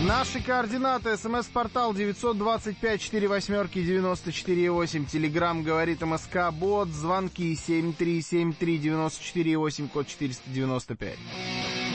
Наши координаты. СМС-портал 925-48-94-8. Телеграмм говорит МСК-бот. Звонки 7373-94-8, код 495.